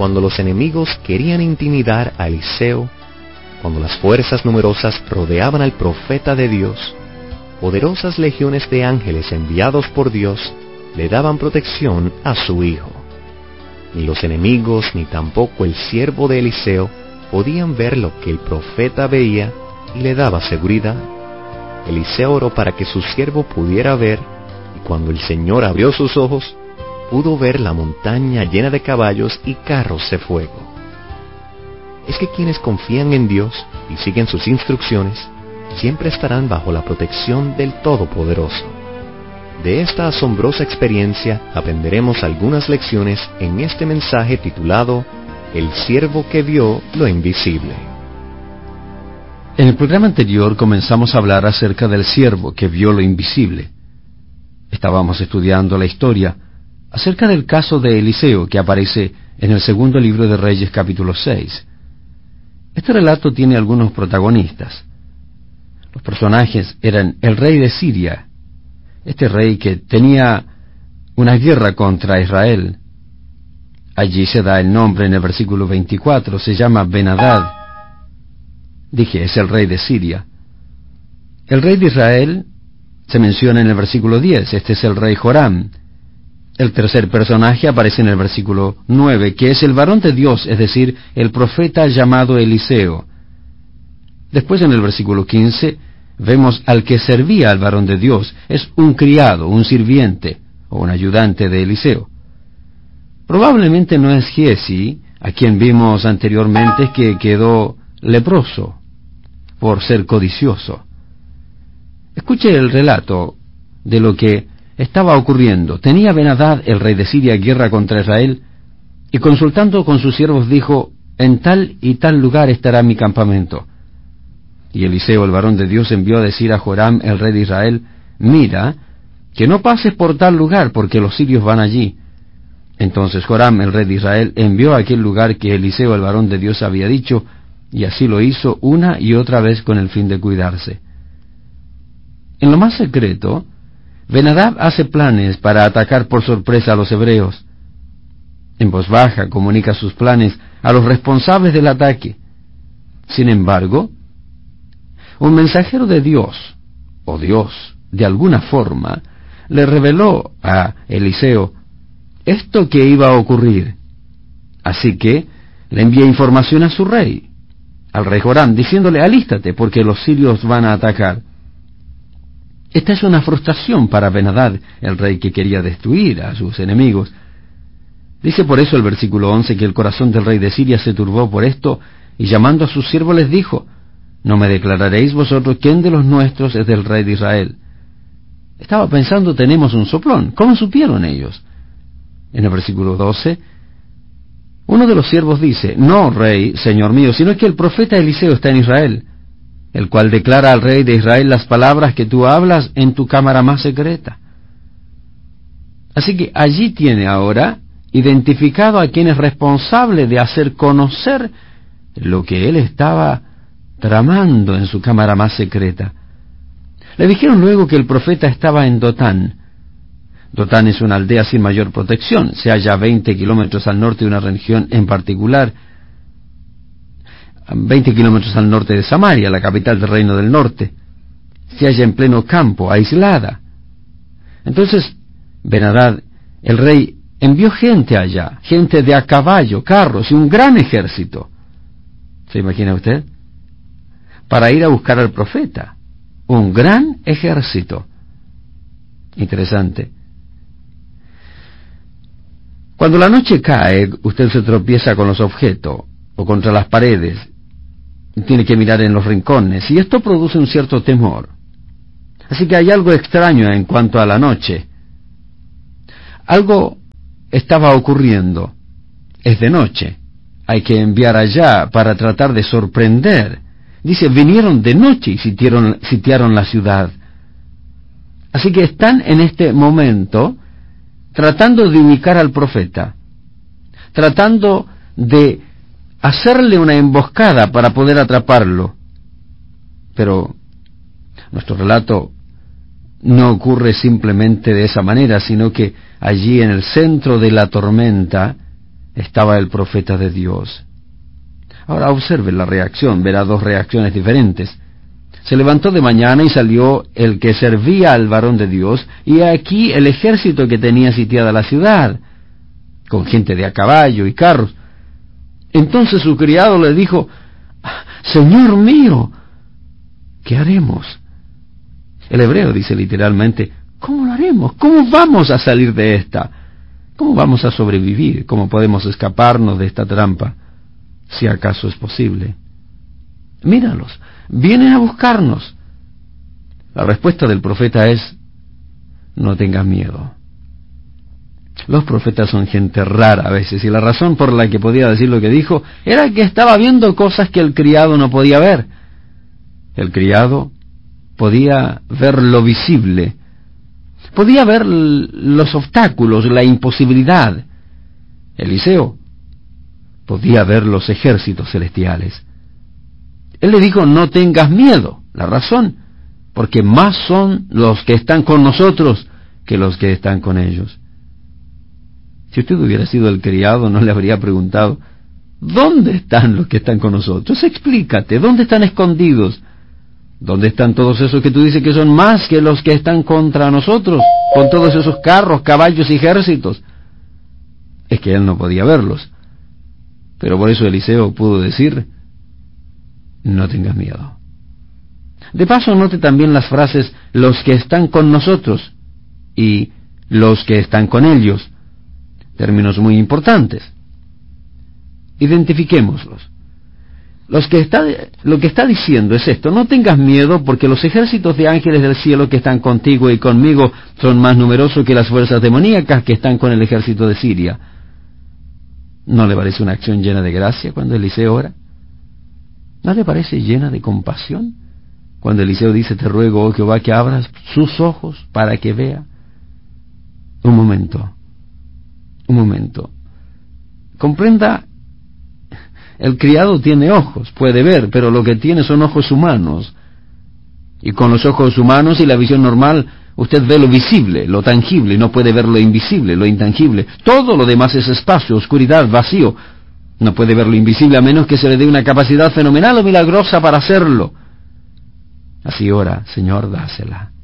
cuando los enemigos querían intimidar a Eliseo, cuando las fuerzas numerosas rodeaban al profeta de Dios, poderosas legiones de ángeles enviados por Dios le daban protección a su hijo. Ni los enemigos ni tampoco el siervo de Eliseo podían ver lo que el profeta veía y le daba seguridad. Eliseo oró para que su siervo pudiera ver, y cuando el Señor abrió sus ojos, pudo ver la montaña llena de caballos y carros de fuego. Es que quienes confían en Dios y siguen sus instrucciones, siempre estarán bajo la protección del Todopoderoso. De esta asombrosa experiencia aprenderemos algunas lecciones en este mensaje titulado El siervo que vio lo invisible. En el programa anterior comenzamos a hablar acerca del siervo que vio lo invisible. Estábamos estudiando la historia acerca del caso de Eliseo que aparece en el segundo libro de Reyes capítulo 6. Este relato tiene algunos protagonistas. Los personajes eran el rey de Siria, este rey que tenía una guerra contra Israel. Allí se da el nombre en el versículo 24, se llama Ben-Hadad. Dije, es el rey de Siria. El rey de Israel se menciona en el versículo 10, este es el rey Joram. El tercer personaje aparece en el versículo 9, que es el varón de Dios, es decir, el profeta llamado Eliseo. Después en el versículo 15, vemos al que servía al varón de Dios, es un criado, un sirviente, o un ayudante de Eliseo. Probablemente no es Giezi, a quien vimos anteriormente que quedó leproso por ser codicioso. Escuche el relato de lo que estaba ocurriendo. Tenía Ben-Hadad, el rey de Siria, guerra contra Israel, y consultando con sus siervos dijo, en tal y tal lugar estará mi campamento. Y Eliseo, el varón de Dios, envió a decir a Joram, el rey de Israel, mira, que no pases por tal lugar, porque los sirios van allí. Entonces Joram, el rey de Israel, envió a aquel lugar que Eliseo, el varón de Dios, había dicho, y así lo hizo una y otra vez con el fin de cuidarse. En lo más secreto, Ben-Hadad hace planes para atacar por sorpresa a los hebreos. En voz baja comunica sus planes a los responsables del ataque. Sin embargo, un mensajero de Dios, o Dios, de alguna forma, le reveló a Eliseo esto que iba a ocurrir. Así que le envía información a su rey, al rey Joram, diciéndole, alístate, porque los sirios van a atacar. Esta es una frustración para Ben-Hadad, el rey que quería destruir a sus enemigos. Dice por eso el versículo 11 que el corazón del rey de Siria se turbó por esto, y llamando a sus siervos les dijo, ¿no me declararéis vosotros quién de los nuestros es del rey de Israel? Estaba pensando, tenemos un soplón. ¿Cómo supieron ellos? En el versículo 12, uno de los siervos dice, no, rey, señor mío, sino que el profeta Eliseo está en Israel, el cual declara al rey de Israel las palabras que tú hablas en tu cámara más secreta. Así que allí tiene ahora identificado a quien es responsable de hacer conocer lo que él estaba tramando en su cámara más secreta. Le dijeron luego que el profeta estaba en Dotán. Dotán es una aldea sin mayor protección, se halla a 20 kilómetros al norte de una región en particular, 20 kilómetros al norte de Samaria, la capital del reino del norte. Se halla en pleno campo, aislada. Entonces, Ben-Hadad, el rey, envió gente allá, gente de a caballo, carros y un gran ejército. ¿Se imagina usted? Para ir a buscar al profeta. Un gran ejército. Interesante. Cuando la noche cae, usted se tropieza con los objetos o contra las paredes. Tiene que mirar en los rincones, y esto produce un cierto temor. Así que hay algo extraño en cuanto a la noche. Algo estaba ocurriendo. Es de noche. Hay que enviar allá para tratar de sorprender. Dice, vinieron de noche y sitiaron la ciudad. Así que están en este momento tratando de ubicar al profeta, tratando de hacerle una emboscada para poder atraparlo. Pero nuestro relato no ocurre simplemente de esa manera, sino que allí en el centro de la tormenta estaba el profeta de Dios. Ahora observe la reacción, verá dos reacciones diferentes. Se levantó de mañana y salió el que servía al varón de Dios, y aquí el ejército que tenía sitiada la ciudad, con gente de a caballo y carros. Entonces su criado le dijo: Señor mío, ¿qué haremos? El hebreo dice literalmente: ¿cómo lo haremos? ¿Cómo vamos a salir de esta? ¿Cómo vamos a sobrevivir? ¿Cómo podemos escaparnos de esta trampa? Si acaso es posible. Míralos, vienen a buscarnos. La respuesta del profeta es: no tengas miedo. Los profetas son gente rara a veces, y la razón por la que podía decir lo que dijo era que estaba viendo cosas que el criado no podía ver. El criado podía ver lo visible, podía ver los obstáculos, la imposibilidad. Eliseo podía ver los ejércitos celestiales. Él le dijo: no tengas miedo. La razón: porque más son los que están con nosotros que los que están con ellos. Si usted hubiera sido el criado, no le habría preguntado: ¿dónde están los que están con nosotros? Explícate, ¿dónde están escondidos? ¿Dónde están todos esos que tú dices que son más que los que están contra nosotros, con todos esos carros, caballos y ejércitos? Es que él no podía verlos. Pero por eso Eliseo pudo decir: no tengas miedo. De paso, note también las frases los que están con nosotros y los que están con ellos. Términos muy importantes. Identifiquémoslos. Lo que está diciendo es esto: no tengas miedo, porque los ejércitos de ángeles del cielo que están contigo y conmigo son más numerosos que las fuerzas demoníacas que están con el ejército de Siria. ¿No le parece una acción llena de gracia cuando Eliseo ora? ¿No le parece llena de compasión cuando Eliseo dice: te ruego, oh Jehová, que abras sus ojos para que vea? Un momento. Comprenda, el criado tiene ojos, puede ver, pero lo que tiene son ojos humanos. Y con los ojos humanos y la visión normal, usted ve lo visible, lo tangible, y no puede ver lo invisible, lo intangible. Todo lo demás es espacio, oscuridad, vacío. No puede ver lo invisible a menos que se le dé una capacidad fenomenal o milagrosa para hacerlo. Así ora: Señor, dásela.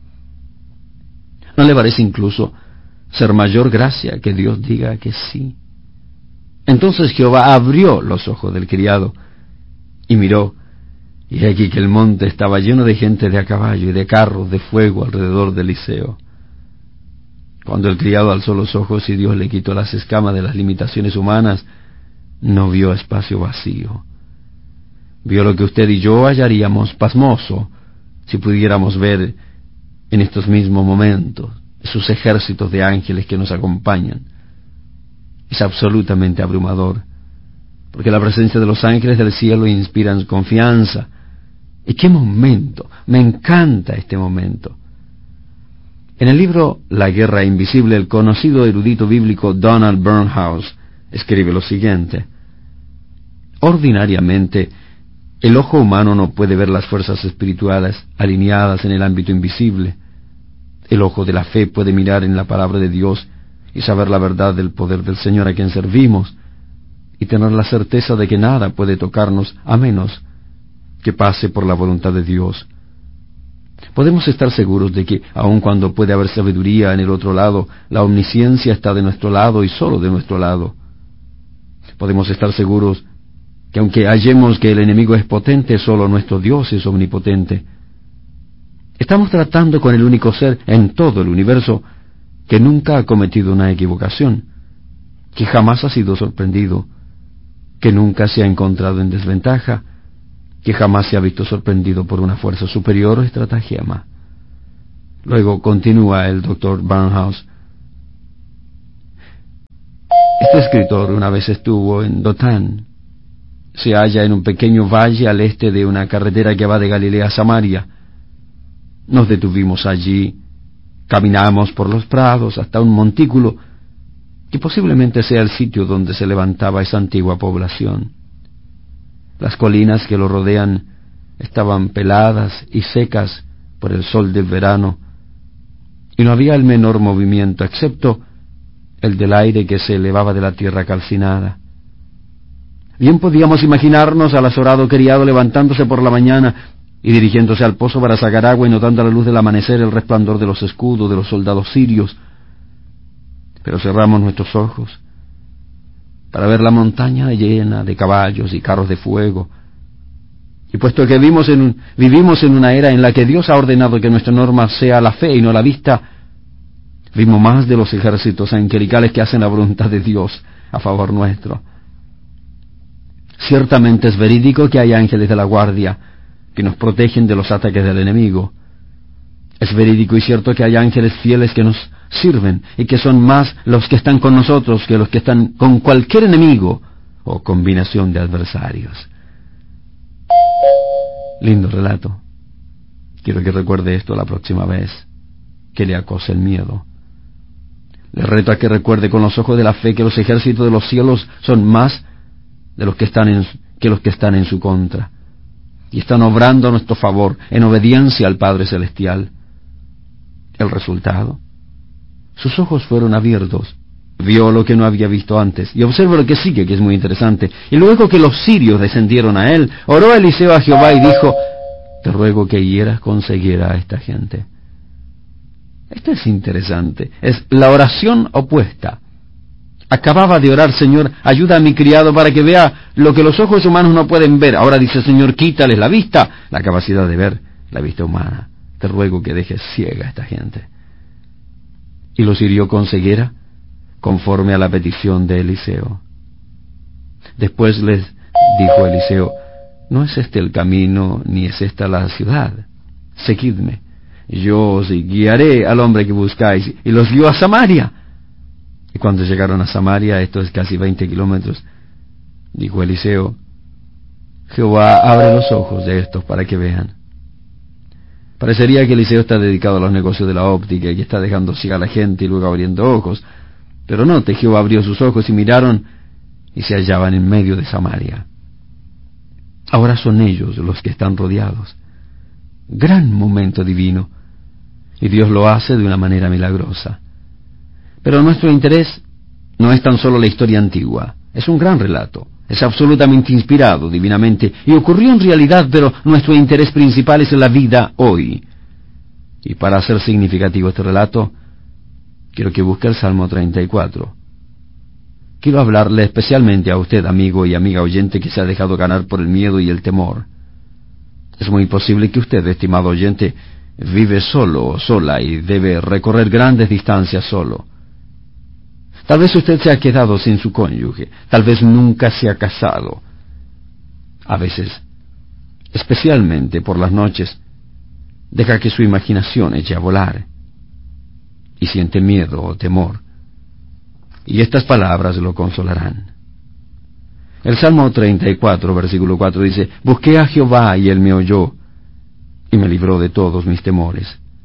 ¿No le parece incluso ser mayor gracia que Dios diga que sí? Entonces Jehová abrió los ojos del criado y miró, y aquí que el monte estaba lleno de gente de a caballo y de carros de fuego alrededor de Eliseo. Cuando el criado alzó los ojos y Dios le quitó las escamas de las limitaciones humanas, no vio espacio vacío. Vio lo que usted y yo hallaríamos pasmoso si pudiéramos ver en estos mismos momentos esos ejércitos de ángeles que nos acompañan. Es absolutamente abrumador, porque la presencia de los ángeles del cielo inspira confianza. ¡Y qué momento! Me encanta este momento. En el libro La guerra invisible, el conocido erudito bíblico Donald Burnhouse escribe lo siguiente: ordinariamente, el ojo humano no puede ver las fuerzas espirituales alineadas en el ámbito invisible. El ojo de la fe puede mirar en la palabra de Dios y saber la verdad del poder del Señor a quien servimos, y tener la certeza de que nada puede tocarnos a menos que pase por la voluntad de Dios. Podemos estar seguros de que, aun cuando puede haber sabiduría en el otro lado, la omnisciencia está de nuestro lado y solo de nuestro lado. Podemos estar seguros que, aunque hallemos que el enemigo es potente, solo nuestro Dios es omnipotente. Estamos tratando con el único ser en todo el universo que nunca ha cometido una equivocación, que jamás ha sido sorprendido, que nunca se ha encontrado en desventaja, que jamás se ha visto sorprendido por una fuerza superior o estratagema. Luego continúa el Dr. Barnhouse: este escritor una vez estuvo en Dotán. Se halla en un pequeño valle al este de una carretera que va de Galilea a Samaria. Nos detuvimos allí, caminamos por los prados hasta un montículo que posiblemente sea el sitio donde se levantaba esa antigua población. Las colinas que lo rodean estaban peladas y secas por el sol del verano, y no había el menor movimiento, excepto el del aire que se elevaba de la tierra calcinada. Bien podíamos imaginarnos al azorado criado levantándose por la mañana y dirigiéndose al pozo para sacar agua y notando a la luz del amanecer el resplandor de los escudos de los soldados sirios. Pero cerramos nuestros ojos para ver la montaña llena de caballos y carros de fuego. Y puesto que vivimos en una era en la que Dios ha ordenado que nuestra norma sea la fe y no la vista, vimos más de los ejércitos angelicales que hacen la voluntad de Dios a favor nuestro. Ciertamente es verídico que hay ángeles de la guardia que nos protegen de los ataques del enemigo. Es verídico y cierto que hay ángeles fieles que nos sirven y que son más los que están con nosotros que los que están con cualquier enemigo o combinación de adversarios. Lindo relato. Quiero que recuerde esto la próxima vez que le acose el miedo. Le reto a que recuerde con los ojos de la fe que los ejércitos de los cielos son más de los que están en su contra, y están obrando a nuestro favor en obediencia al Padre Celestial. El resultado: sus ojos fueron abiertos, vio lo que no había visto antes, y observa lo que sigue, que es muy interesante. Y luego que los sirios descendieron a él, oró Eliseo a Jehová y dijo: te ruego que hieras con ceguera a esta gente. Esto es interesante, es la oración opuesta. Acababa de orar: Señor, ayuda a mi criado para que vea lo que los ojos humanos no pueden ver. Ahora dice: Señor, quítales la vista, la capacidad de ver, la vista humana. Te ruego que dejes ciega a esta gente. Y los hirió con ceguera, conforme a la petición de Eliseo. Después les dijo Eliseo: no es este el camino, ni es esta la ciudad. Seguidme, yo os guiaré al hombre que buscáis. Y los guió a Samaria. Y cuando llegaron a Samaria, esto es casi 20 kilómetros, dijo Eliseo: Jehová, abre los ojos de estos para que vean. Parecería que Eliseo está dedicado a los negocios de la óptica y que está dejando ciega a la gente y luego abriendo ojos. Pero note, Jehová abrió sus ojos y miraron y se hallaban en medio de Samaria. Ahora son ellos los que están rodeados. Gran momento divino. Y Dios lo hace de una manera milagrosa. Pero nuestro interés no es tan solo la historia antigua, es un gran relato, es absolutamente inspirado divinamente y ocurrió en realidad, pero nuestro interés principal es la vida hoy. Y para hacer significativo este relato, quiero que busque el Salmo 34. Quiero hablarle especialmente a usted, amigo y amiga oyente, que se ha dejado ganar por el miedo y el temor. Es muy posible que usted, estimado oyente, vive solo o sola y debe recorrer grandes distancias solo. Tal vez usted se ha quedado sin su cónyuge, tal vez nunca se ha casado. A veces, especialmente por las noches, deja que su imaginación eche a volar y siente miedo o temor. Y estas palabras lo consolarán. El Salmo 34, versículo 4 dice: busqué a Jehová y él me oyó y me libró de todos mis temores.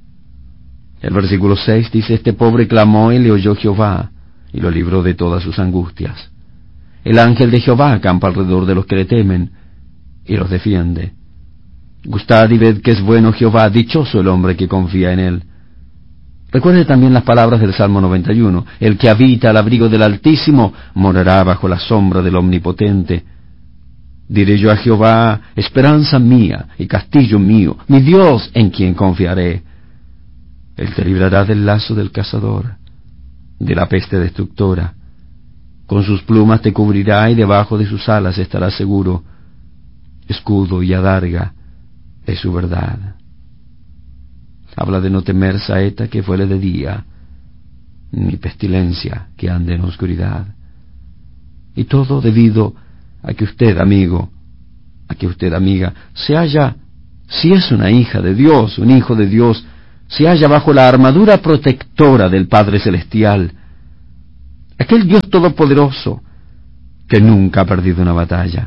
El versículo 6 dice: este pobre clamó y le oyó Jehová y lo libró de todas sus angustias. El ángel de Jehová acampa alrededor de los que le temen y los defiende. Gustad y ved que es bueno Jehová, dichoso el hombre que confía en él. Recuerde también las palabras del Salmo 91, el que habita al abrigo del Altísimo morará bajo la sombra del Omnipotente. Diré yo a Jehová: esperanza mía y castillo mío, mi Dios en quien confiaré. Él te librará del lazo del cazador, de la peste destructora. Con sus plumas te cubrirá y debajo de sus alas estarás seguro. Escudo y adarga es su verdad. Habla de no temer saeta que vuele de día, ni pestilencia que ande en oscuridad. Y todo debido a que usted, amigo, a que usted, amiga, se halla, si es una hija de Dios, un hijo de Dios, se halla bajo la armadura protectora del Padre Celestial, aquel Dios todopoderoso que nunca ha perdido una batalla.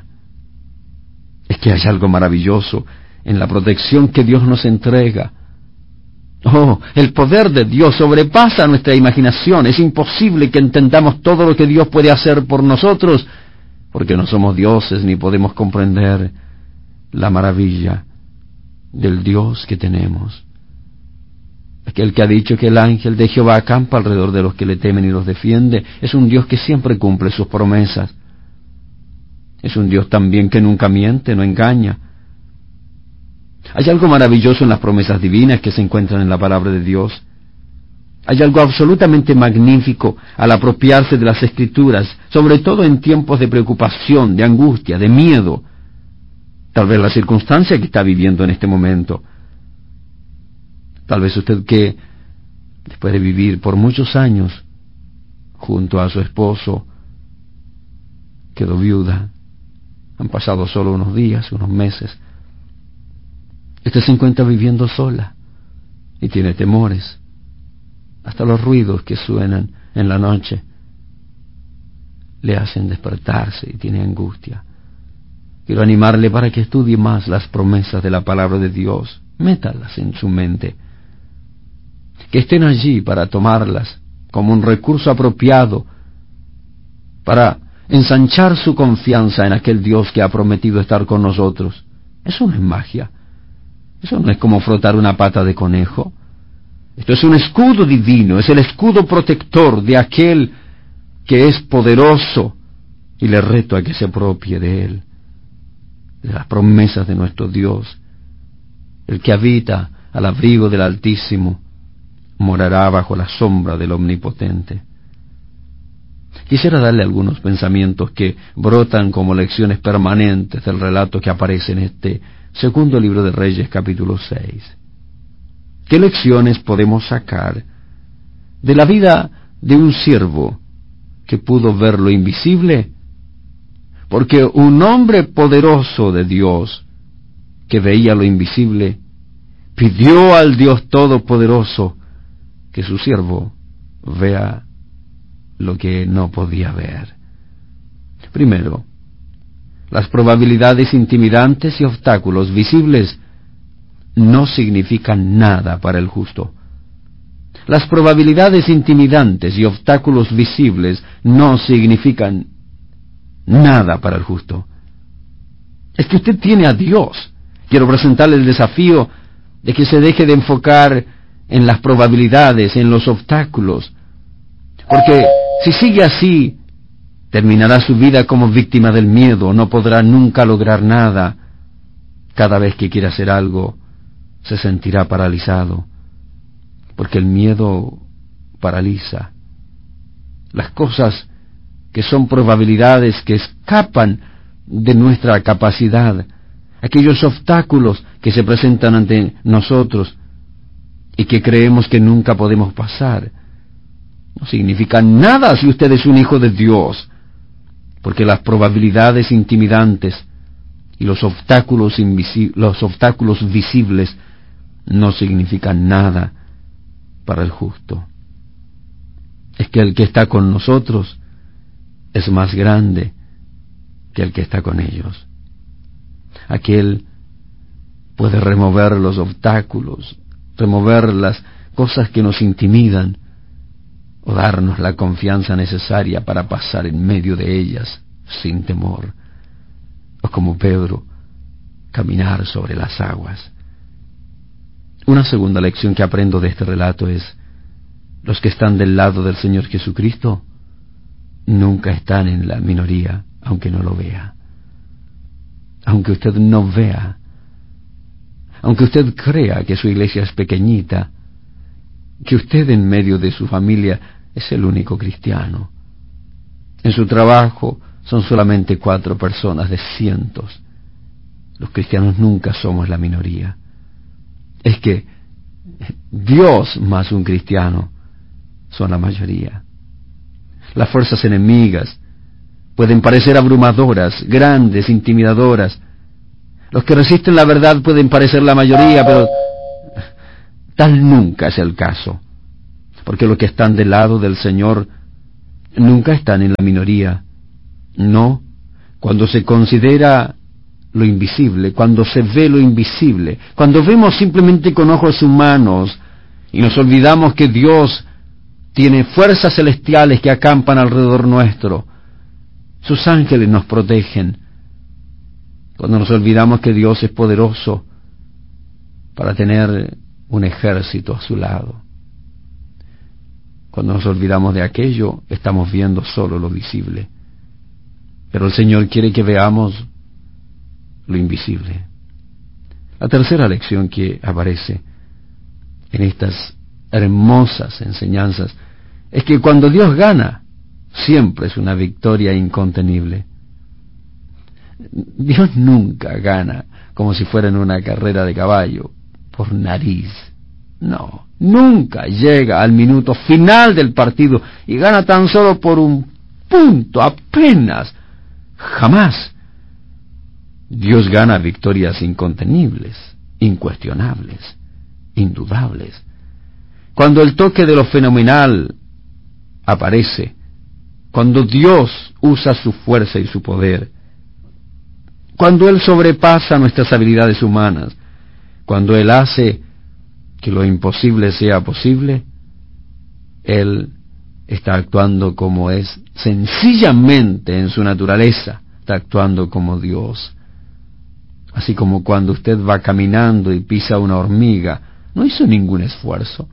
Es que hay algo maravilloso en la protección que Dios nos entrega. Oh, el poder de Dios sobrepasa nuestra imaginación. Es imposible que entendamos todo lo que Dios puede hacer por nosotros, porque no somos dioses ni podemos comprender la maravilla del Dios que tenemos. Aquel que ha dicho que el ángel de Jehová acampa alrededor de los que le temen y los defiende, es un Dios que siempre cumple sus promesas. Es un Dios también que nunca miente, no engaña. Hay algo maravilloso en las promesas divinas que se encuentran en la palabra de Dios. Hay algo absolutamente magnífico al apropiarse de las Escrituras, sobre todo en tiempos de preocupación, de angustia, de miedo. Tal vez la circunstancia que está viviendo en este momento. Tal vez usted que, después de vivir por muchos años junto a su esposo, quedó viuda. Han pasado solo unos días, unos meses. Usted se encuentra viviendo sola y tiene temores. Hasta los ruidos que suenan en la noche le hacen despertarse y tiene angustia. Quiero animarle para que estudie más las promesas de la palabra de Dios. Métalas en su mente. Que estén allí para tomarlas como un recurso apropiado para ensanchar su confianza en aquel Dios que ha prometido estar con nosotros. Eso no es magia. Eso no es como frotar una pata de conejo. Esto es un escudo divino, es el escudo protector de aquel que es poderoso, y le reto a que se apropie de él, de las promesas de nuestro Dios. El que habita al abrigo del Altísimo morará bajo la sombra del Omnipotente. Quisiera darle algunos pensamientos que brotan como lecciones permanentes del relato que aparece en este segundo libro de Reyes, capítulo 6. ¿Qué lecciones podemos sacar de la vida de un siervo que pudo ver lo invisible? Porque un hombre poderoso de Dios que veía lo invisible pidió al Dios Todopoderoso que su siervo vea lo que no podía ver. Primero, las probabilidades intimidantes y obstáculos visibles no significan nada para el justo. Las probabilidades intimidantes y obstáculos visibles no significan nada para el justo. Es que usted tiene a Dios. Quiero presentarle el desafío de que se deje de enfocar en las probabilidades, en los obstáculos, porque si sigue así, terminará su vida como víctima del miedo, no podrá nunca lograr nada. Cada vez que quiera hacer algo, se sentirá paralizado, porque el miedo paraliza. Las cosas que son probabilidades que escapan de nuestra capacidad, aquellos obstáculos que se presentan ante nosotros y que creemos que nunca podemos pasar, no significan nada si usted es un hijo de Dios, porque las probabilidades intimidantes y los obstáculos visibles no significan nada para el justo. Es que el que está con nosotros es más grande que el que está con ellos. Aquel puede remover los obstáculos, remover las cosas que nos intimidan, o darnos la confianza necesaria para pasar en medio de ellas sin temor, o como Pedro, caminar sobre las aguas. Una segunda lección que aprendo de este relato es: los que están del lado del Señor Jesucristo nunca están en la minoría, aunque no lo vea. Aunque usted no vea, aunque usted crea que su iglesia es pequeñita, que usted en medio de su familia es el único cristiano. En su trabajo son solamente 4 personas de cientos. Los cristianos nunca somos la minoría. Es que Dios más un cristiano son la mayoría. Las fuerzas enemigas pueden parecer abrumadoras, grandes, intimidadoras. Los que resisten la verdad pueden parecer la mayoría, pero tal nunca es el caso, porque los que están del lado del Señor nunca están en la minoría. No, cuando se considera lo invisible, cuando se ve lo invisible, cuando vemos simplemente con ojos humanos y nos olvidamos que Dios tiene fuerzas celestiales que acampan alrededor nuestro, sus ángeles nos protegen. Cuando nos olvidamos que Dios es poderoso para tener un ejército a su lado. Cuando nos olvidamos de aquello, estamos viendo solo lo visible. Pero el Señor quiere que veamos lo invisible. La tercera lección que aparece en estas hermosas enseñanzas es que cuando Dios gana, siempre es una victoria incontenible. Dios nunca gana como si fuera en una carrera de caballo, por nariz. No, nunca llega al minuto final del partido y gana tan solo por un punto, apenas. Jamás. Dios gana victorias incontenibles, incuestionables, indudables. Cuando el toque de lo fenomenal aparece, cuando Dios usa su fuerza y su poder, cuando Él sobrepasa nuestras habilidades humanas, cuando Él hace que lo imposible sea posible, Él está actuando como es sencillamente en su naturaleza, está actuando como Dios. Así como cuando usted va caminando y pisa una hormiga, no hizo ningún esfuerzo.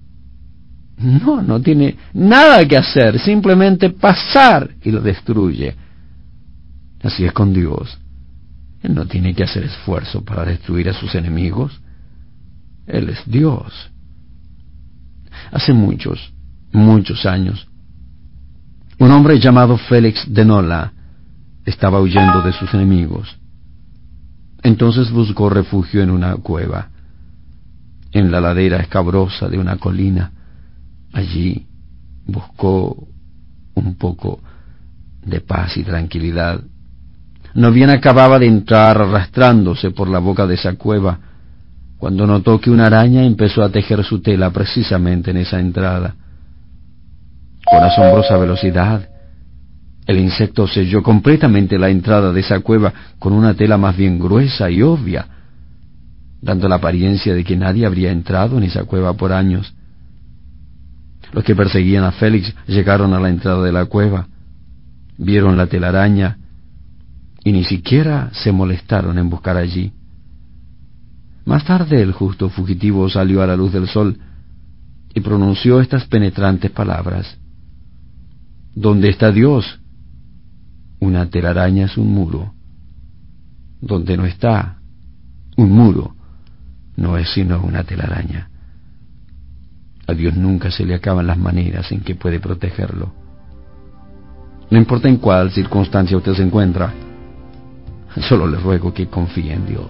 No tiene nada que hacer, simplemente pasar y lo destruye. Así es con Dios. Él no tiene que hacer esfuerzo para destruir a sus enemigos. Él es Dios. Hace muchos años, un hombre llamado Félix de Nola estaba huyendo de sus enemigos. Entonces buscó refugio en una cueva, en la ladera escabrosa de una colina. Allí buscó un poco de paz y tranquilidad. No bien acababa de entrar arrastrándose por la boca de esa cueva, cuando notó que una araña empezó a tejer su tela precisamente en esa entrada. Con asombrosa velocidad, el insecto selló completamente la entrada de esa cueva con una tela más bien gruesa y obvia, dando la apariencia de que nadie habría entrado en esa cueva por años. Los que perseguían a Félix llegaron a la entrada de la cueva, vieron la telaraña y ni siquiera se molestaron en buscar allí. Más tarde el justo fugitivo salió a la luz del sol y pronunció estas penetrantes palabras: «Donde está Dios, una telaraña es un muro. Donde no está un muro, no es sino una telaraña». A Dios nunca se le acaban las maneras en que puede protegerlo. No importa en cuál circunstancia usted se encuentra, solo le ruego que confíe en Dios.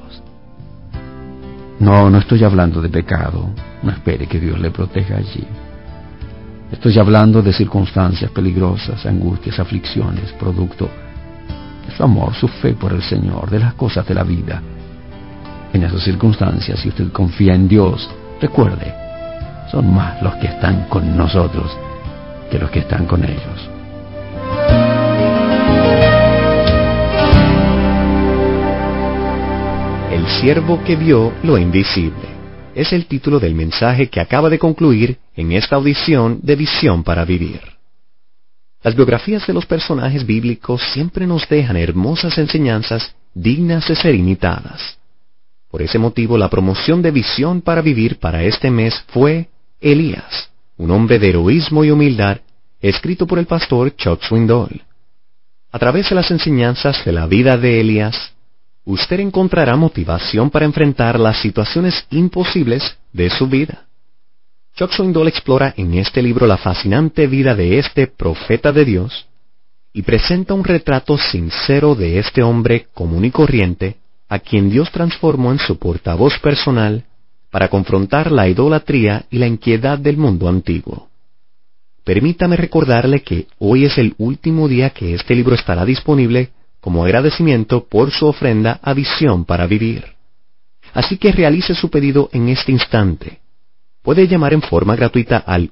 No estoy hablando de pecado. No espere que Dios le proteja allí. Estoy hablando de circunstancias peligrosas, angustias, aflicciones, producto de su amor, su fe por el Señor, de las cosas de la vida. En esas circunstancias, si usted confía en Dios, recuerde, son más los que están con nosotros que los que están con ellos. El siervo que vio lo invisible es el título del mensaje que acaba de concluir en esta audición de Visión para Vivir. Las biografías de los personajes bíblicos siempre nos dejan hermosas enseñanzas dignas de ser imitadas. Por ese motivo, la promoción de Visión para Vivir para este mes fue Elías, un hombre de heroísmo y humildad, escrito por el pastor Chuck Swindoll. A través de las enseñanzas de la vida de Elías, usted encontrará motivación para enfrentar las situaciones imposibles de su vida. Chuck Swindoll explora en este libro la fascinante vida de este profeta de Dios y presenta un retrato sincero de este hombre común y corriente a quien Dios transformó en su portavoz personal para confrontar la idolatría y la inquietud del mundo antiguo. Permítame recordarle que hoy es el último día que este libro estará disponible como agradecimiento por su ofrenda a Visión para Vivir. Así que realice su pedido en este instante. Puede llamar en forma gratuita al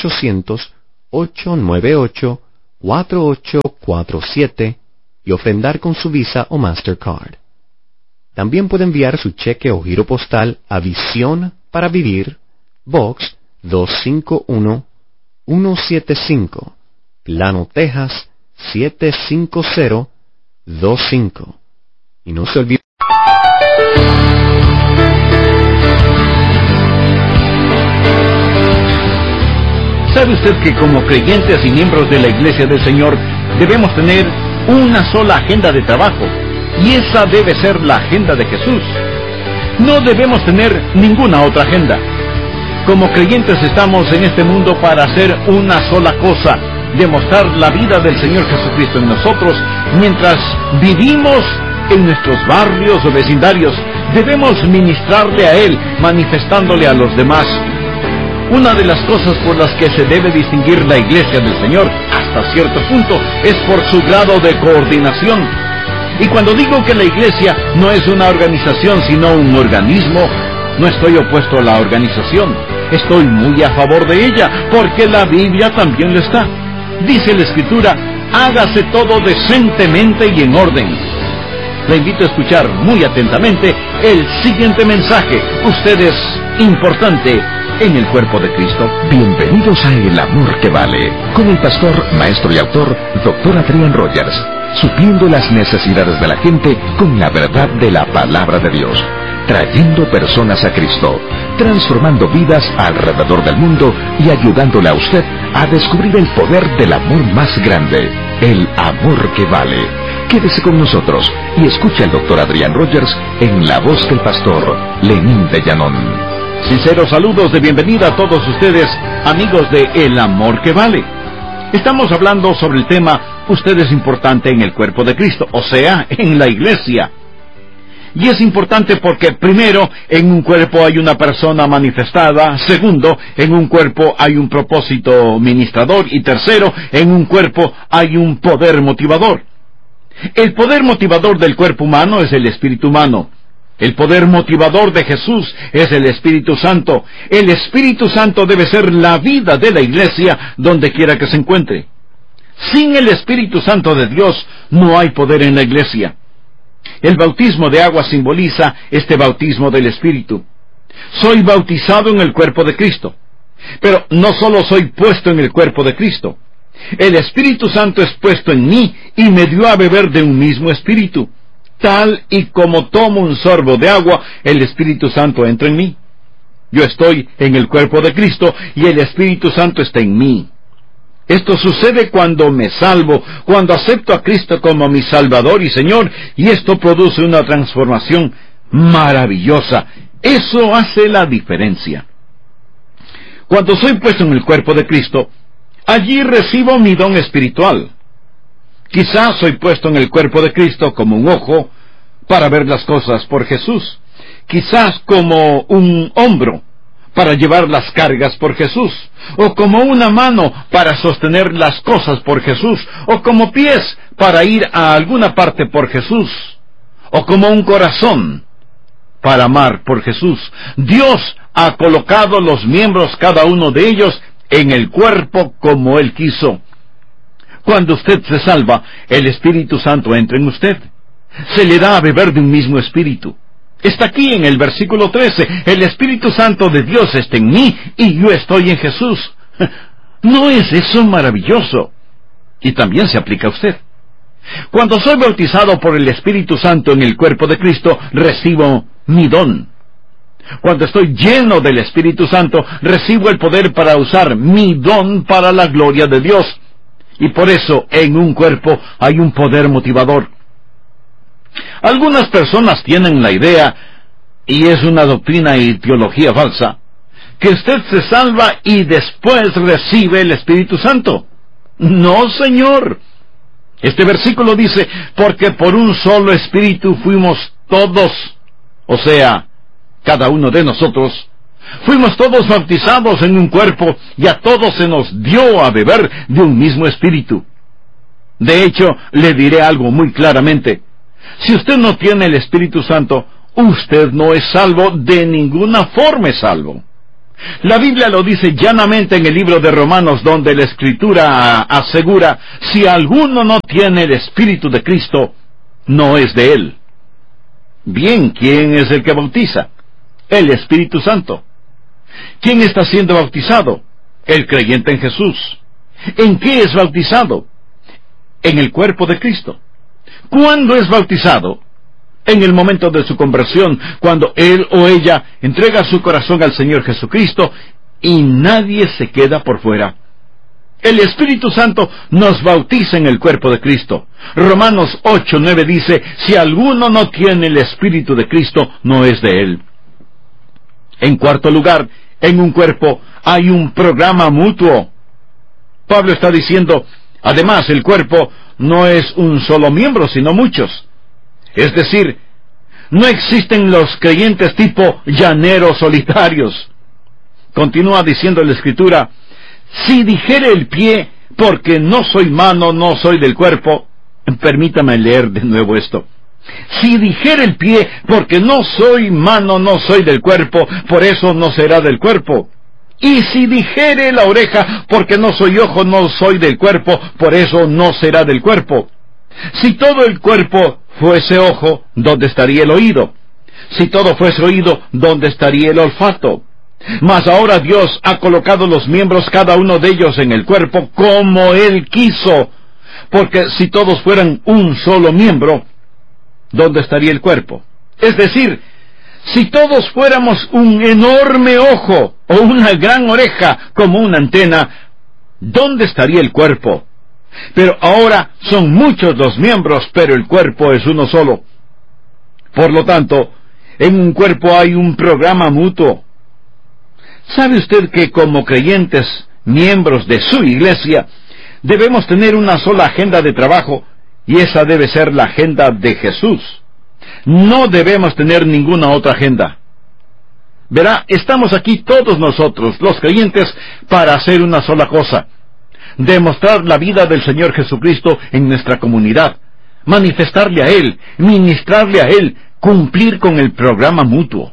1-800-898-4847 y ofrendar con su Visa o Mastercard. También puede enviar su cheque o giro postal a Visión para Vivir, Box 251-175, Plano, Texas 75025. Y no se olvide. ¿Sabe usted que como creyentes y miembros de la Iglesia del Señor debemos tener una sola agenda de trabajo? Y esa debe ser la agenda de Jesús. No debemos tener ninguna otra agenda. Como creyentes estamos en este mundo para hacer una sola cosa: demostrar la vida del Señor Jesucristo en nosotros mientras vivimos en nuestros barrios o vecindarios. Debemos ministrarle a Él, manifestándole a los demás. Una de las cosas por las que se debe distinguir la Iglesia del Señor, hasta cierto punto, es por su grado de coordinación. Y cuando digo que la Iglesia no es una organización, sino un organismo, no estoy opuesto a la organización. Estoy muy a favor de ella, porque la Biblia también lo está. Dice la Escritura: hágase todo decentemente y en orden. Le invito a escuchar muy atentamente el siguiente mensaje. Usted es importante en el cuerpo de Cristo. Bienvenidos a El Amor que Vale, con el pastor, maestro y autor, Dr. Adrian Rogers, supliendo las necesidades de la gente con la verdad de la palabra de Dios, trayendo personas a Cristo, transformando vidas alrededor del mundo y ayudándole a usted a descubrir el poder del amor más grande, el amor que vale. Quédese con nosotros y escuche al Dr. Adrian Rogers en la voz del pastor Lenín de Llanón. Sinceros saludos de bienvenida a todos ustedes, amigos de El Amor que Vale. Estamos hablando sobre el tema: usted es importante en el cuerpo de Cristo, o sea, en la Iglesia. Y es importante porque, primero, en un cuerpo hay una persona manifestada; segundo, en un cuerpo hay un propósito ministrador; y tercero, en un cuerpo hay un poder motivador. El poder motivador del cuerpo humano es el Espíritu humano. El poder motivador de Jesús es el Espíritu Santo. El Espíritu Santo debe ser la vida de la Iglesia donde quiera que se encuentre. Sin el Espíritu Santo de Dios no hay poder en la Iglesia. El bautismo de agua simboliza este bautismo del Espíritu. Soy bautizado en el cuerpo de Cristo. Pero no solo soy puesto en el cuerpo de Cristo. El Espíritu Santo es puesto en mí y me dio a beber de un mismo Espíritu. Tal y como tomo un sorbo de agua, el Espíritu Santo entra en mí. Yo estoy en el cuerpo de Cristo y el Espíritu Santo está en mí. Esto sucede cuando me salvo, cuando acepto a Cristo como mi Salvador y Señor, y esto produce una transformación maravillosa. Eso hace la diferencia. Cuando soy puesto en el cuerpo de Cristo, allí recibo mi don espiritual. Quizás soy puesto en el cuerpo de Cristo como un ojo para ver las cosas por Jesús. Quizás como un hombro para llevar las cargas por Jesús. O como una mano para sostener las cosas por Jesús. O como pies para ir a alguna parte por Jesús. O como un corazón para amar por Jesús. Dios ha colocado los miembros, cada uno de ellos, en el cuerpo como Él quiso. Cuando usted se salva, el Espíritu Santo entra en usted. Se le da a beber de un mismo Espíritu. Está aquí en el versículo 13. El Espíritu Santo de Dios está en mí y yo estoy en Jesús. ¿No es eso maravilloso? Y también se aplica a usted. Cuando soy bautizado por el Espíritu Santo en el cuerpo de Cristo, recibo mi don. Cuando estoy lleno del Espíritu Santo, recibo el poder para usar mi don para la gloria de Dios. Y por eso, en un cuerpo hay un poder motivador. Algunas personas tienen la idea, y es una doctrina y teología falsa, que usted se salva y después recibe el Espíritu Santo. No, señor. Este versículo dice: porque por un solo Espíritu fuimos todos, o sea, cada uno de nosotros, fuimos todos bautizados en un cuerpo, y a todos se nos dio a beber de un mismo Espíritu. De hecho, le diré algo muy claramente: si usted no tiene el Espíritu Santo, usted no es salvo, de ninguna forma es salvo. La Biblia lo dice llanamente en el libro de Romanos, donde la Escritura asegura: si alguno no tiene el Espíritu de Cristo, no es de Él. Bien, ¿quién es el que bautiza? El Espíritu Santo. ¿Quién está siendo bautizado? El creyente en Jesús. ¿En qué es bautizado? En el cuerpo de Cristo. ¿Cuándo es bautizado? En el momento de su conversión, cuando él o ella entrega su corazón al Señor Jesucristo, y nadie se queda por fuera. El Espíritu Santo nos bautiza en el cuerpo de Cristo. Romanos 8:9 dice, si alguno no tiene el Espíritu de Cristo, no es de él. En cuarto lugar, en un cuerpo hay un programa mutuo. Pablo está diciendo, además, el cuerpo no es un solo miembro, sino muchos. Es decir, no existen los creyentes tipo llaneros solitarios. Continúa diciendo la Escritura, si dijere el pie, porque no soy mano, no soy del cuerpo. Permítame leer de nuevo esto. Si dijere el pie, porque no soy mano, no soy del cuerpo, por eso no será del cuerpo. Y si dijere la oreja, porque no soy ojo, no soy del cuerpo, por eso no será del cuerpo. Si todo el cuerpo fuese ojo, ¿dónde estaría el oído? Si todo fuese oído, ¿dónde estaría el olfato? Mas ahora Dios ha colocado los miembros, cada uno de ellos, en el cuerpo como Él quiso. Porque si todos fueran un solo miembro, ¿dónde estaría el cuerpo? Es decir, si todos fuéramos un enorme ojo o una gran oreja como una antena, ¿dónde estaría el cuerpo? Pero ahora son muchos los miembros, pero el cuerpo es uno solo. Por lo tanto, en un cuerpo hay un programa mutuo. ¿Sabe usted que como creyentes, miembros de su iglesia, debemos tener una sola agenda de trabajo, y esa debe ser la agenda de Jesús? No debemos tener ninguna otra agenda. Verá, estamos aquí todos nosotros, los creyentes, para hacer una sola cosa: demostrar la vida del Señor Jesucristo en nuestra comunidad, manifestarle a Él, ministrarle a Él, cumplir con el programa mutuo.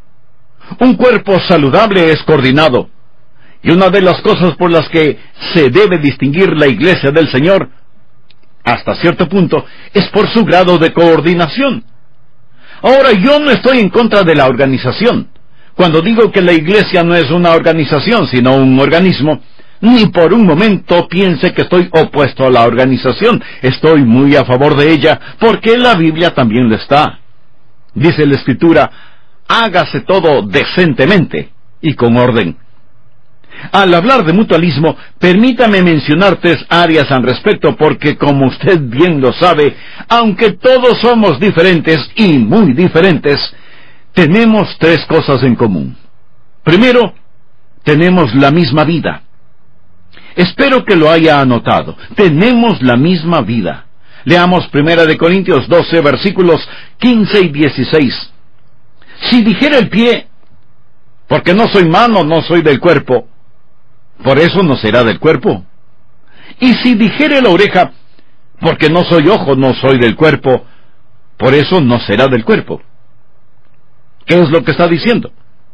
Un cuerpo saludable es coordinado, y una de las cosas por las que se debe distinguir la iglesia del Señor, hasta cierto punto, es por su grado de coordinación. Ahora, yo no estoy en contra de la organización. Cuando digo que la iglesia no es una organización, sino un organismo, ni por un momento piense que estoy opuesto a la organización. Estoy muy a favor de ella, porque la Biblia también lo está. Dice la Escritura, hágase todo decentemente y con orden. Al hablar de mutualismo, permítame mencionar 3 áreas al respecto, porque como usted bien lo sabe, aunque todos somos diferentes y muy diferentes, tenemos 3 cosas en común. Primero, tenemos la misma vida. Espero que lo haya anotado. Tenemos la misma vida. Leamos 1 Corintios 12, versículos 15 y 16. Si dijera el pie, porque no soy mano, no soy del cuerpo, por eso no será del cuerpo. Y si dijere la oreja, porque no soy ojo, no soy del cuerpo, por eso no será del cuerpo. ¿Qué es lo que está diciendo?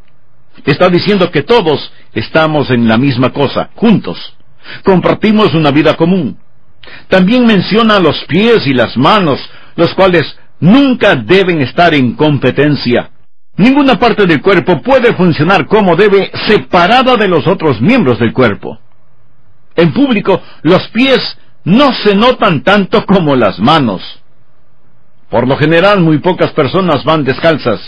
Está diciendo que todos estamos en la misma cosa, juntos. Compartimos una vida común. También menciona los pies y las manos, los cuales nunca deben estar en competencia. Ninguna parte del cuerpo puede funcionar como debe, separada de los otros miembros del cuerpo. En público, los pies no se notan tanto como las manos. Por lo general, muy pocas personas van descalzas,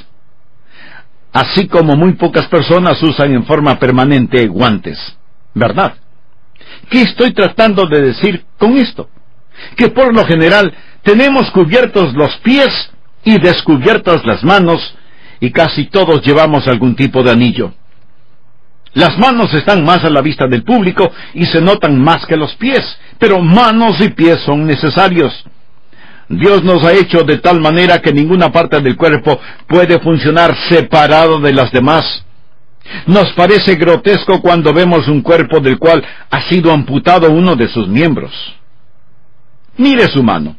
así como muy pocas personas usan en forma permanente guantes, ¿verdad? ¿Qué estoy tratando de decir con esto? Que por lo general tenemos cubiertos los pies y descubiertas las manos, y casi todos llevamos algún tipo de anillo. Las manos están más a la vista del público y se notan más que los pies, pero manos y pies son necesarios. Dios nos ha hecho de tal manera que ninguna parte del cuerpo puede funcionar separado de las demás. Nos parece grotesco cuando vemos un cuerpo del cual ha sido amputado uno de sus miembros. Mire su mano.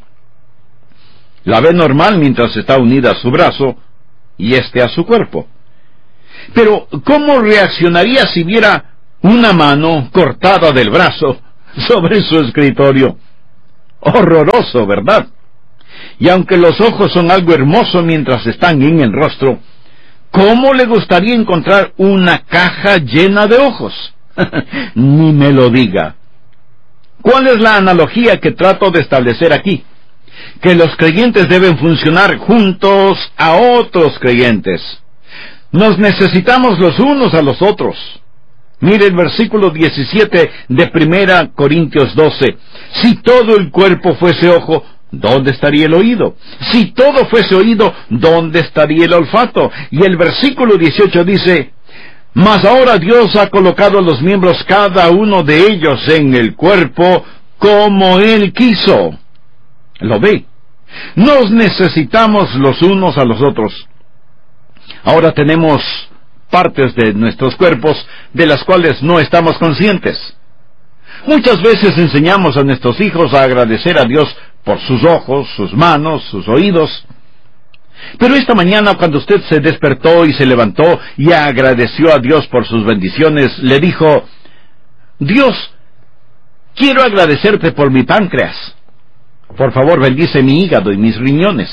La ve normal mientras está unida a su brazo y a su cuerpo. Pero, ¿cómo reaccionaría si viera una mano cortada del brazo sobre su escritorio? Horroroso, ¿verdad? Y aunque los ojos son algo hermoso mientras están en el rostro, ¿cómo le gustaría encontrar una caja llena de ojos? Ni me lo diga. ¿Cuál es la analogía que trato de establecer aquí? Que los creyentes deben funcionar juntos a otros creyentes. Nos necesitamos los unos a los otros. Mire el versículo 17 de 1 Corintios 12. Si todo el cuerpo fuese ojo, ¿dónde estaría el oído? Si todo fuese oído, ¿dónde estaría el olfato? Y el versículo 18 dice, mas ahora Dios ha colocado los miembros cada uno de ellos en el cuerpo como Él quiso. ¿Lo ve? Nos necesitamos los unos a los otros. Ahora tenemos partes de nuestros cuerpos de las cuales no estamos conscientes. Muchas veces enseñamos a nuestros hijos a agradecer a Dios por sus ojos, sus manos, sus oídos. Pero esta mañana, cuando usted se despertó y se levantó y agradeció a Dios por sus bendiciones, le dijo, Dios, quiero agradecerte por mi páncreas. Por favor, bendice mi hígado y mis riñones.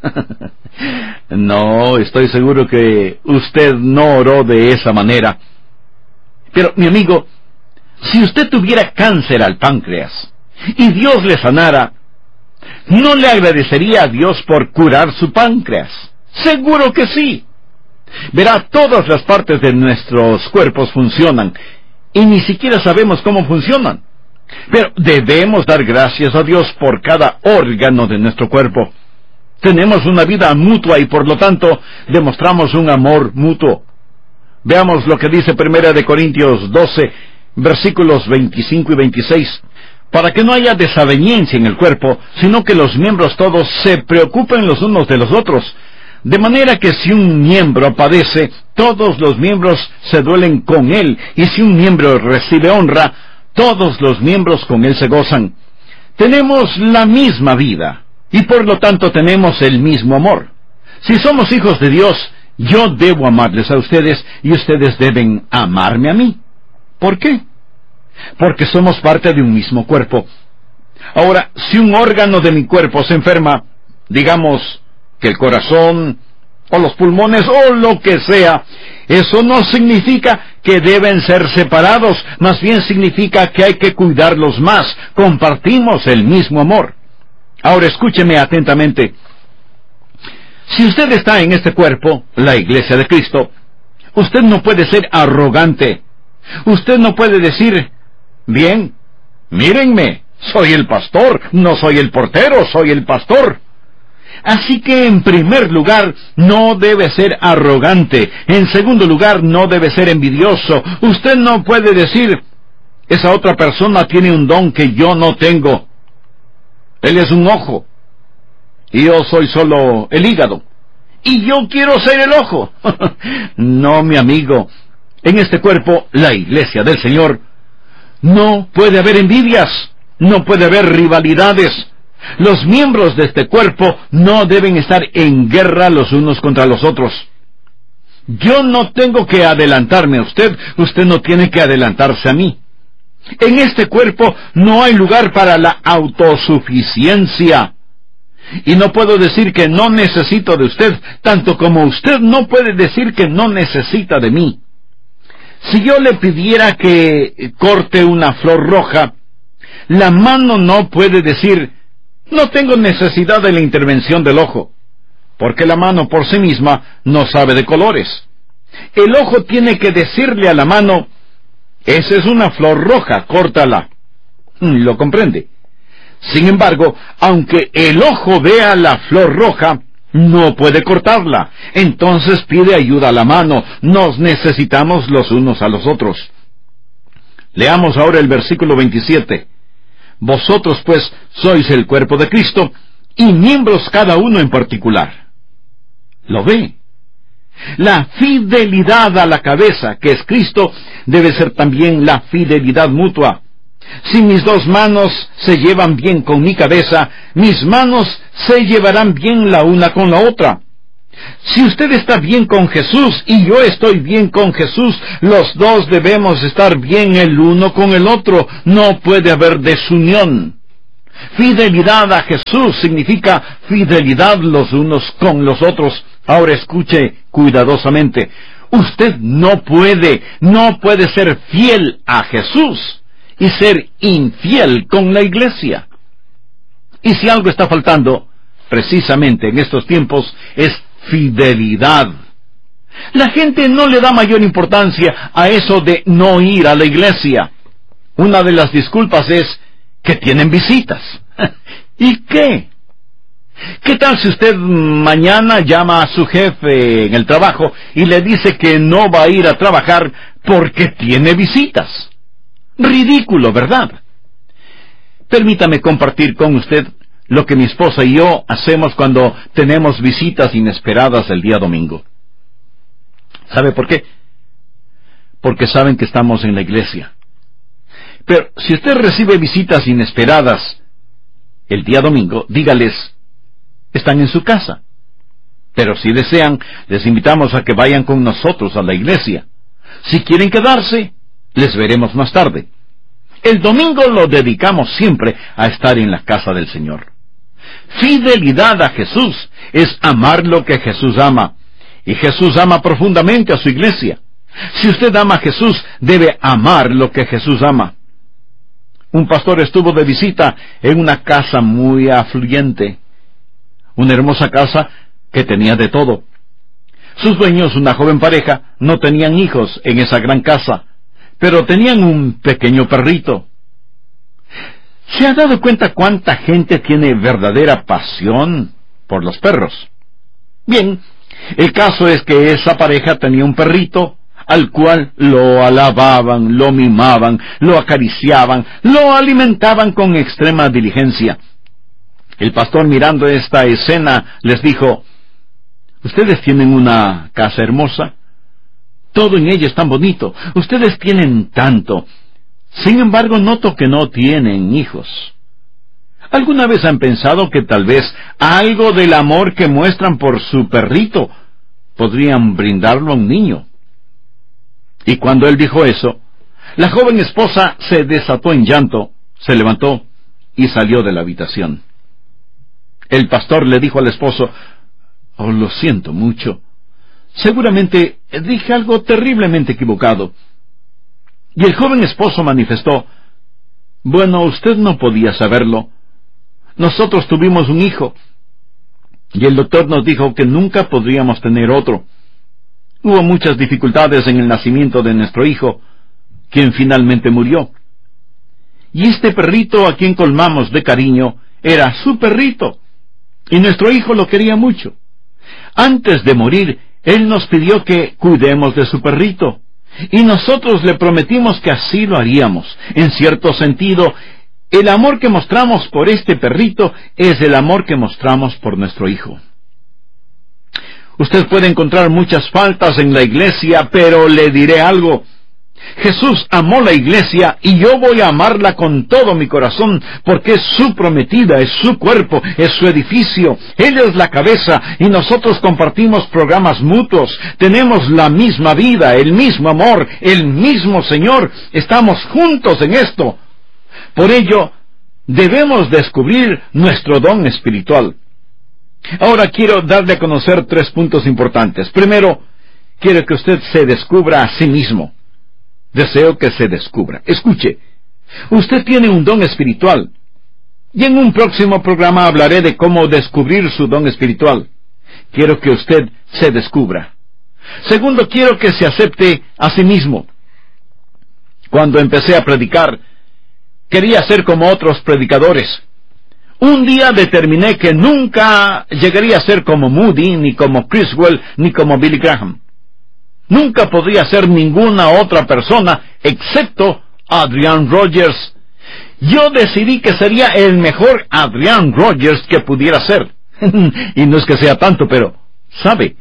No, estoy seguro que usted no oró de esa manera. Pero, mi amigo, si usted tuviera cáncer al páncreas y Dios le sanara, ¿no le agradecería a Dios por curar su páncreas? Seguro que sí. Verá, todas las partes de nuestros cuerpos funcionan y ni siquiera sabemos cómo funcionan. Pero debemos dar gracias a Dios por cada órgano de nuestro cuerpo. Tenemos una vida mutua y por lo tanto demostramos un amor mutuo. Veamos lo que dice 1 Corintios 12, versículos 25 y 26. Para que no haya desaveniencia en el cuerpo, sino que los miembros todos se preocupen los unos de los otros. De manera que si un miembro padece, todos los miembros se duelen con él, y si un miembro recibe honra, todos los miembros con él se gozan. Tenemos la misma vida, y por lo tanto tenemos el mismo amor. Si somos hijos de Dios, yo debo amarles a ustedes, y ustedes deben amarme a mí. ¿Por qué? Porque somos parte de un mismo cuerpo. Ahora, si un órgano de mi cuerpo se enferma, digamos que el corazón, o los pulmones, o lo que sea, eso no significa que deben ser separados, más bien significa que hay que cuidarlos más. Compartimos el mismo amor. Ahora escúcheme atentamente. Si usted está en este cuerpo, la Iglesia de Cristo, usted no puede ser arrogante. Usted no puede decir, bien, mírenme, soy el pastor, no soy el portero, soy el pastor. Así que en primer lugar, no debe ser arrogante. En segundo lugar, no debe ser envidioso. Usted no puede decir, esa otra persona tiene un don que yo no tengo. Él es un ojo, y yo soy solo el hígado, y yo quiero ser el ojo. No, mi amigo, en este cuerpo, la Iglesia del Señor, no puede haber envidias, no puede haber rivalidades. Los miembros de este cuerpo no deben estar en guerra los unos contra los otros. Yo no tengo que adelantarme a usted, usted no tiene que adelantarse a mí. En este cuerpo no hay lugar para la autosuficiencia. Y no puedo decir que no necesito de usted, tanto como usted no puede decir que no necesita de mí. Si yo le pidiera que corte una flor roja, la mano no puede decir, no tengo necesidad de la intervención del ojo, porque la mano por sí misma no sabe de colores. El ojo tiene que decirle a la mano, esa es una flor roja, córtala. ¿Lo comprende? Sin embargo, aunque el ojo vea la flor roja, no puede cortarla. Entonces pide ayuda a la mano. Nos necesitamos los unos a los otros. Leamos ahora el versículo 27. Vosotros pues sois el cuerpo de Cristo, y miembros cada uno en particular. ¿Lo ve? La fidelidad a la cabeza, que es Cristo, debe ser también la fidelidad mutua. Si mis dos manos se llevan bien con mi cabeza, mis manos se llevarán bien la una con la otra. Si usted está bien con Jesús y yo estoy bien con Jesús, los dos debemos estar bien el uno con el otro. No puede haber desunión. Fidelidad a Jesús significa fidelidad los unos con los otros. Ahora escuche cuidadosamente. Usted no puede ser fiel a Jesús y ser infiel con la Iglesia. Y si algo está faltando, precisamente en estos tiempos, es fidelidad. La gente no le da mayor importancia a eso de no ir a la iglesia. Una de las disculpas es que tienen visitas. ¿Y qué? ¿Qué tal si usted mañana llama a su jefe en el trabajo y le dice que no va a ir a trabajar porque tiene visitas? Ridículo, ¿verdad? Permítame compartir con usted lo que mi esposa y yo hacemos cuando tenemos visitas inesperadas el día domingo. ¿Sabe por qué? Porque saben que estamos en la iglesia. Pero si usted recibe visitas inesperadas el día domingo, dígales, están en su casa. Pero si desean, les invitamos a que vayan con nosotros a la iglesia. Si quieren quedarse, les veremos más tarde. El domingo lo dedicamos siempre a estar en la casa del Señor. Fidelidad a Jesús es amar lo que Jesús ama. Y Jesús ama profundamente a su iglesia. Si usted ama a Jesús, debe amar lo que Jesús ama. Un pastor estuvo de visita en una casa muy afluyente. Una hermosa casa que tenía de todo. Sus dueños, una joven pareja, no tenían hijos en esa gran casa, pero tenían un pequeño perrito. ¿Se ha dado cuenta cuánta gente tiene verdadera pasión por los perros? Bien, el caso es que esa pareja tenía un perrito al cual lo alababan, lo mimaban, lo acariciaban, lo alimentaban con extrema diligencia. El pastor, mirando esta escena, les dijo, ustedes tienen una casa hermosa, todo en ella es tan bonito, ustedes tienen tanto, sin embargo noto que no tienen hijos. ¿Alguna vez han pensado que tal vez algo del amor que muestran por su perrito podrían brindarlo a un niño? Y cuando él dijo eso, la joven esposa se desató en llanto, se levantó y salió de la habitación. El pastor le dijo al esposo, oh, lo siento mucho. Seguramente dije algo terriblemente equivocado. Y el joven esposo manifestó, bueno, usted no podía saberlo. Nosotros tuvimos un hijo, y el doctor nos dijo que nunca podríamos tener otro. Hubo muchas dificultades en el nacimiento de nuestro hijo, quien finalmente murió. Y este perrito a quien colmamos de cariño era su perrito, y nuestro hijo lo quería mucho. Antes de morir, él nos pidió que cuidemos de su perrito, y nosotros le prometimos que así lo haríamos. En cierto sentido, el amor que mostramos por este perrito es el amor que mostramos por nuestro hijo. Usted puede encontrar muchas faltas en la iglesia, pero le diré algo. Jesús amó la iglesia y yo voy a amarla con todo mi corazón, porque es su prometida, es su cuerpo, es su edificio. Él es la cabeza y nosotros compartimos programas mutuos. Tenemos la misma vida, el mismo amor, el mismo Señor. Estamos juntos en esto. Por ello, debemos descubrir nuestro don espiritual. Ahora quiero darle a conocer 3 puntos importantes. Primero, quiero que usted se descubra a sí mismo. Deseo que se descubra. Escuche, usted tiene un don espiritual. Y en un próximo programa hablaré de cómo descubrir su don espiritual. Quiero que usted se descubra. Segundo, quiero que se acepte a sí mismo. Cuando empecé a predicar, quería ser como otros predicadores. Un día determiné que nunca llegaría a ser como Moody, ni como Criswell, ni como Billy Graham. Nunca podría ser ninguna otra persona, excepto Adrian Rogers. Yo decidí que sería el mejor Adrian Rogers que pudiera ser. Y no es que sea tanto, pero, ¿sabe?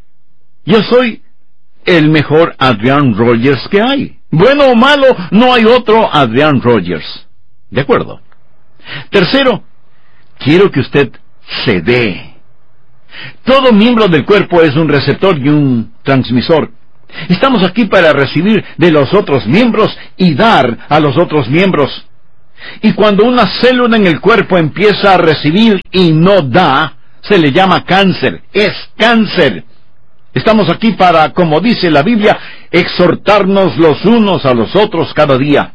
Yo soy el mejor Adrian Rogers que hay. Bueno o malo, no hay otro Adrian Rogers. ¿De acuerdo? Tercero, quiero que usted se dé. Todo miembro del cuerpo es un receptor y un transmisor. Estamos aquí para recibir de los otros miembros y dar a los otros miembros. Y cuando una célula en el cuerpo empieza a recibir y no da, se le llama cáncer. Es cáncer. Estamos aquí para, como dice la Biblia, exhortarnos los unos a los otros cada día.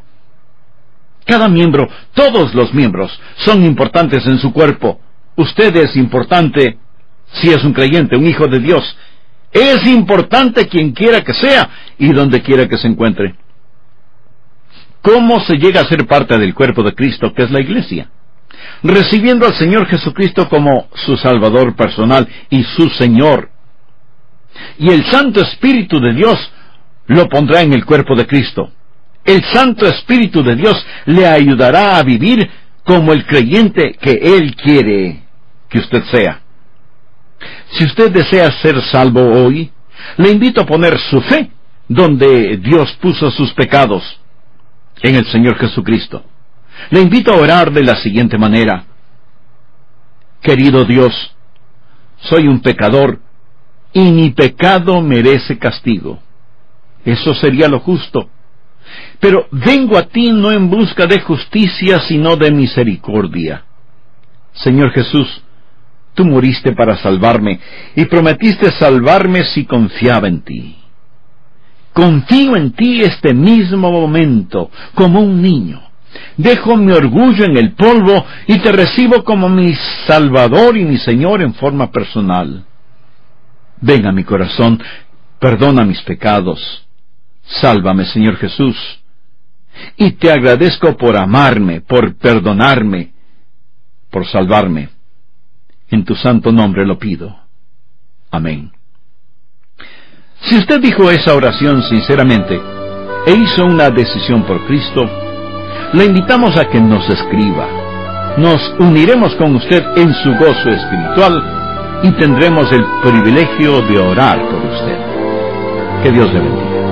Cada miembro, todos los miembros, son importantes en su cuerpo. Usted es importante si es un creyente, un hijo de Dios. Es importante quien quiera que sea y donde quiera que se encuentre. ¿Cómo se llega a ser parte del cuerpo de Cristo, que es la iglesia? Recibiendo al Señor Jesucristo como su Salvador personal y su Señor. Y el Santo Espíritu de Dios lo pondrá en el cuerpo de Cristo. El Santo Espíritu de Dios le ayudará a vivir como el creyente que Él quiere que usted sea. Si usted desea ser salvo hoy, le invito a poner su fe donde Dios puso sus pecados, en el Señor Jesucristo. Le invito a orar de la siguiente manera: querido Dios, soy un pecador y mi pecado merece castigo. Eso sería lo justo. Pero vengo a ti no en busca de justicia, sino de misericordia. Señor Jesús, tú moriste para salvarme y prometiste salvarme si confiaba en ti. Confío en ti este mismo momento, como un niño. Dejo mi orgullo en el polvo y te recibo como mi Salvador y mi Señor en forma personal. Ven a mi corazón, perdona mis pecados. Sálvame, Señor Jesús. Y te agradezco por amarme, por perdonarme, por salvarme. En tu santo nombre lo pido. Amén. Si usted dijo esa oración sinceramente e hizo una decisión por Cristo, le invitamos a que nos escriba. Nos uniremos con usted en su gozo espiritual y tendremos el privilegio de orar por usted. Que Dios le bendiga.